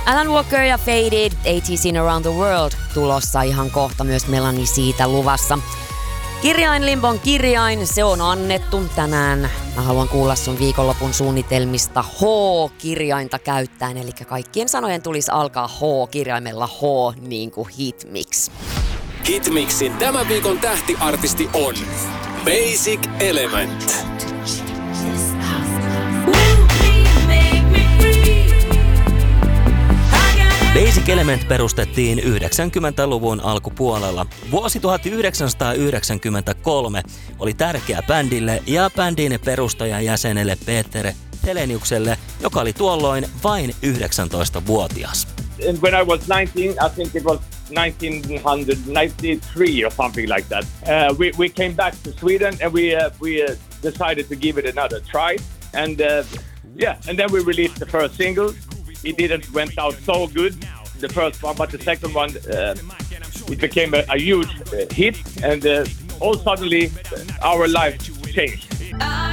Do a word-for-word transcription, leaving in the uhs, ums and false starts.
Alan Walker ja Faded, A T C:n Around the World tulossa ihan kohta, myös Melanie siitä luvassa. Kirjain Limbon kirjain, se on annettu tänään. Mä haluan kuulla sun viikonlopun suunnitelmista H-kirjainta käyttäen, eli kaikkien sanojen tulisi alkaa H-kirjaimella H, niin kuin Hitmix. Hitmixin tämän viikon tähtiartisti on Basic Element. Basic Element perustettiin yhdeksänkymmentäluvun alkupuolella. Vuosi tuhatyhdeksänsataayhdeksänkymmentäkolme oli tärkeä bändille ja bändin perustajajäsenelle Peter Heleniukselle, joka oli tuolloin vain yhdeksäntoistavuotias. And when I was nineteen, I think it was nineteen ninety-three or something like that. Uh, we we came back to Sweden and we uh, we uh, decided to give it another try. And uh, yeah, and then we released the first single. It didn't went out so good, the first one, but the second one, uh, it became a, a huge uh, hit, and uh, all suddenly uh, our life changed.